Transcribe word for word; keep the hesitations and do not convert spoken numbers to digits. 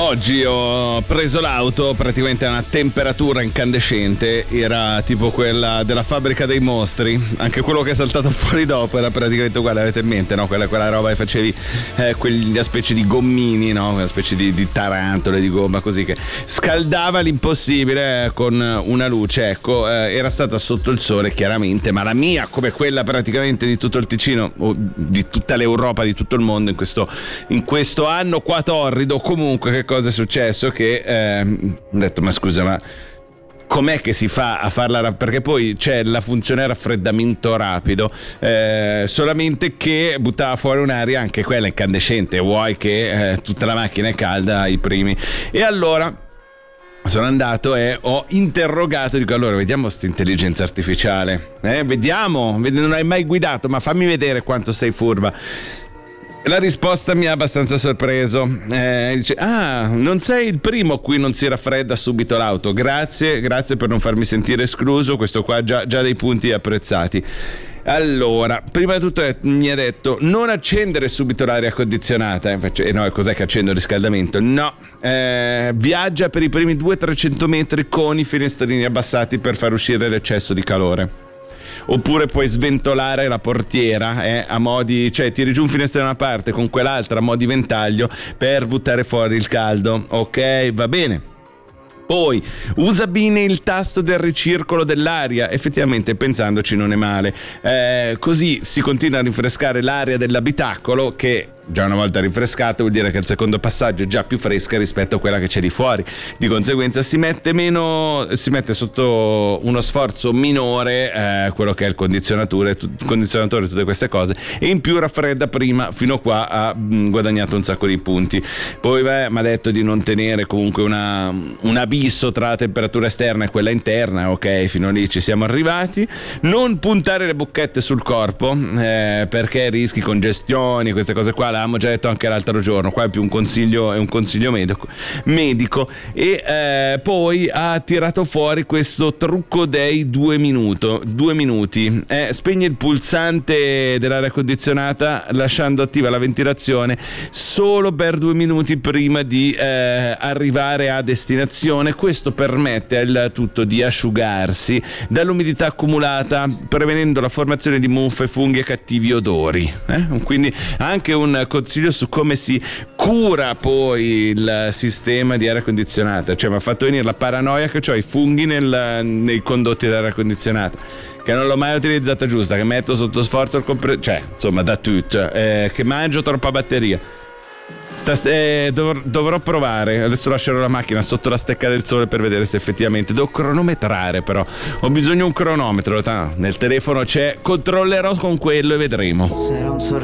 Oggi ho preso l'auto praticamente a una temperatura incandescente, era tipo quella della Fabbrica dei Mostri, anche quello che è saltato fuori dopo era praticamente uguale, avete in mente, no? Quella, quella roba che facevi, eh, quella specie di gommini, no? Una specie di, di tarantole di gomma così che scaldava l'impossibile con una luce, ecco, eh, era stata sotto il sole chiaramente, ma la mia, come quella praticamente di tutto il Ticino o di tutta l'Europa, di tutto il mondo in questo, in questo anno qua torrido, comunque che cosa è successo? Che eh, ho detto ma scusa ma com'è che si fa a farla, perché poi c'è la funzione raffreddamento rapido, eh, solamente che buttava fuori un'aria anche quella incandescente, vuoi che eh, tutta la macchina è calda ai primi. E allora sono andato e ho interrogato, dico allora vediamo questa intelligenza artificiale, eh, vediamo, non hai mai guidato ma fammi vedere quanto sei furba. La risposta mi ha abbastanza sorpreso, eh, dice ah non sei il primo a cui non si raffredda subito l'auto, grazie grazie per non farmi sentire escluso, questo qua già, già dei punti apprezzati. Allora, prima di tutto mi ha detto non accendere subito l'aria condizionata, e eh, no, cos'è che accendo il riscaldamento? No, eh, viaggia per i primi duecento trecento metri con i finestrini abbassati per far uscire l'eccesso di calore. Oppure puoi sventolare la portiera eh, a modi, cioè tiri giù un finestrino da una parte con quell'altra a mo' di ventaglio per buttare fuori il caldo. Ok, va bene. Poi usa bene il tasto del ricircolo dell'aria, effettivamente pensandoci non è male, eh, così si continua a rinfrescare l'aria dell'abitacolo che già una volta rinfrescato vuol dire che il secondo passaggio è già più fresca rispetto a quella che c'è di fuori, di conseguenza si mette meno, si mette sotto uno sforzo minore eh, quello che è il condizionatore, tu, condizionatore tutte queste cose, e in più raffredda prima, fino qua ha mh, guadagnato un sacco di punti. Poi beh, mi ha detto di non tenere comunque una, un abisso tra la temperatura esterna e quella interna, ok, fino lì ci siamo arrivati. Non puntare le bocchette sul corpo eh, perché rischi congestioni, queste cose qua l'avevamo già detto anche l'altro giorno, qua è più un consiglio, è un consiglio medico, medico. E eh, poi ha tirato fuori questo trucco dei due minuti, due minuti, eh, spegne il pulsante dell'aria condizionata lasciando attiva la ventilazione solo per due minuti prima di eh, arrivare a destinazione. Questo permette al tutto di asciugarsi dall'umidità accumulata, prevenendo la formazione di muffe, funghi e cattivi odori, eh? Quindi anche un consiglio su come si cura poi il sistema di aria condizionata, cioè mi ha fatto venire la paranoia che ho i funghi nel, nei condotti dell'aria condizionata, che non l'ho mai utilizzata giusta, che metto sotto sforzo il compre- cioè insomma da tutto, eh, che mangio troppa batteria. Sta, eh, dov- dovrò provare, adesso lascerò la macchina sotto la stecca del sole per vedere se effettivamente devo cronometrare, però ho bisogno di un cronometro, nel telefono c'è, controllerò con quello e vedremo.